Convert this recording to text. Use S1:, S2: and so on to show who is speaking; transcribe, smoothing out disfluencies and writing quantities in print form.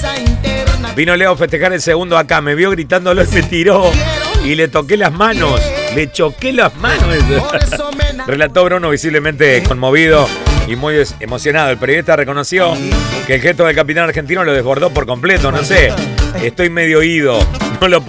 S1: Vino Leo a festejar el segundo acá, me vio gritándolo y me tiró. Y le toqué las manos, le choqué las manos. Relató Bruno visiblemente conmovido y muy emocionado. El periodista reconoció que el gesto del capitán argentino lo desbordó por completo. No sé, estoy medio ido, no lo